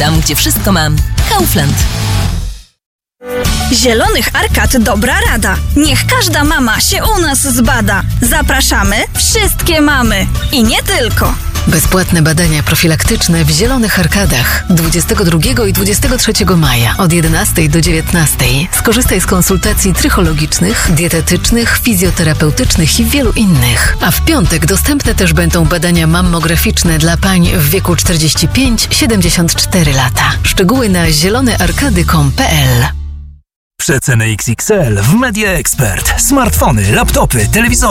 Tam, gdzie wszystko mam. Kaufland. Zielonych Arkad dobra rada. Niech każda mama się u nas zbada. Zapraszamy wszystkie mamy. I nie tylko. Bezpłatne badania profilaktyczne w Zielonych Arkadach 22 i 23 maja od 11 do 19. Skorzystaj z konsultacji trychologicznych, dietetycznych, fizjoterapeutycznych i wielu innych. A w piątek dostępne też będą badania mammograficzne dla pań w wieku 45-74 lata. Szczegóły na zielonearkady.com.pl. Przeceny XXL w Media Expert. Smartfony, laptopy, telewizory.